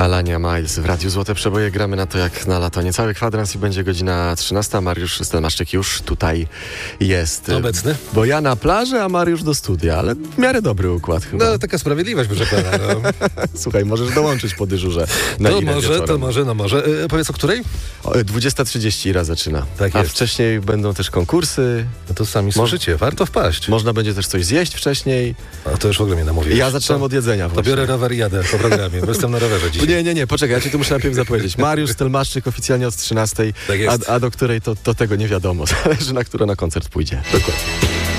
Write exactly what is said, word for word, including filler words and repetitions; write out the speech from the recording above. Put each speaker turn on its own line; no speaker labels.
Alania Miles w Radiu Złote Przeboje. Gramy na to jak na lato. Niecały kwadrans i będzie godzina trzynasta. Mariusz Stelmaszczyk już tutaj jest.
Obecny.
Bo ja na plaży, a Mariusz do studia, ale w miarę dobry układ chyba.
No, taka sprawiedliwość, proszę pana. No.
Słuchaj, możesz dołączyć po dyżurze. Na
To
ile
może,
wieczorem?
to może, no może. E, powiedz o której?
O, dwudziesta trzydzieści Ira zaczyna.
Tak
a
jest.
wcześniej będą też konkursy.
No to sami słyszycie, warto wpaść.
Można będzie też coś zjeść wcześniej.
A to już w ogóle mnie namówiłeś.
Ja zaczynam
to,
od jedzenia
To
właśnie.
biorę rower i jadę po programie, bo jestem na rowerze dzisiaj.
Nie, nie, nie, poczekaj, ja ci tu muszę najpierw zapowiedzieć. Mariusz Stelmaszczyk oficjalnie od trzynastej,
Tak jest.
a, a do której to, to tego nie wiadomo. Zależy, na które na koncert pójdzie.
Dokładnie.